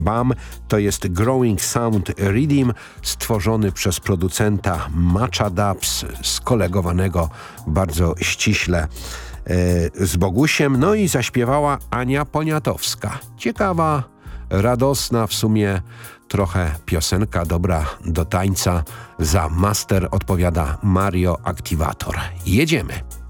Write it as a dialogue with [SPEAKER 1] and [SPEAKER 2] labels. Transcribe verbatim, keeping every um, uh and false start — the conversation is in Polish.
[SPEAKER 1] B A M to jest Growing Sound Rhythm, stworzony przez producenta Matcha Dubs, skolegowanego bardzo ściśle e, z Bogusiem. No i zaśpiewała Ania Poniatowska. Ciekawa, radosna w sumie trochę piosenka, dobra do tańca. Za master odpowiada Mario Activator. Jedziemy!